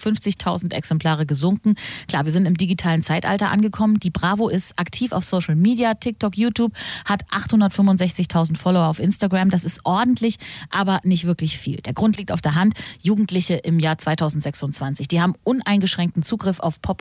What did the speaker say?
50.000 Exemplare gesunken. Klar, wir sind im digitalen Zeitalter angekommen. Die Bravo ist aktiv auf Social Media, TikTok, YouTube, hat 865.000 Follower auf Instagram. Das ist ordentlich, aber nicht wirklich viel. Der Grund liegt auf der Hand. Jugendliche im Jahr 2026, die haben uneingeschränkten Zugriff auf Pop-